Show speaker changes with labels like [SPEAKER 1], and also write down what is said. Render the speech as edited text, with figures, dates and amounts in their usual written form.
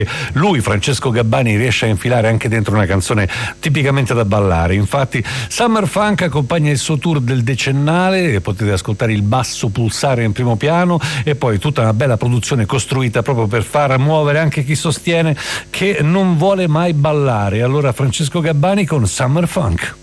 [SPEAKER 1] lui, Francesco Gabbani, riesce a infilare anche dentro una canzone tipicamente da ballare. Infatti Summer Funk accompagna il suo tour del decennale, potete ascoltare il basso pulsare in primo piano e poi tutta una bella produzione costruita proprio per far muovere anche chi sostiene che non vuole mai ballare. Allora Francesco Gabbani con Summer Funk.